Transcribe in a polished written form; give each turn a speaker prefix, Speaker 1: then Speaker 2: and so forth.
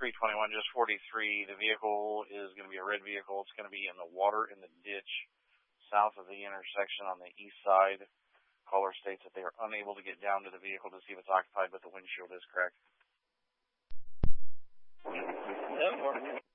Speaker 1: 321, just 43. The vehicle is going to be a red vehicle. It's going to be in the water in the ditch south of the intersection on the east side. Caller states that they are unable to get down to the vehicle to see if it's occupied, but the windshield is cracked.